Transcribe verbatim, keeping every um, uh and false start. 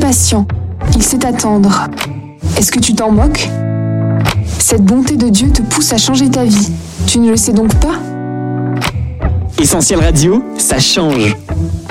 patient, il sait attendre. Est-ce que tu t'en moques ? Cette bonté de Dieu te pousse à changer ta vie. Tu ne le sais donc pas ? Essentiel Radio, ça change.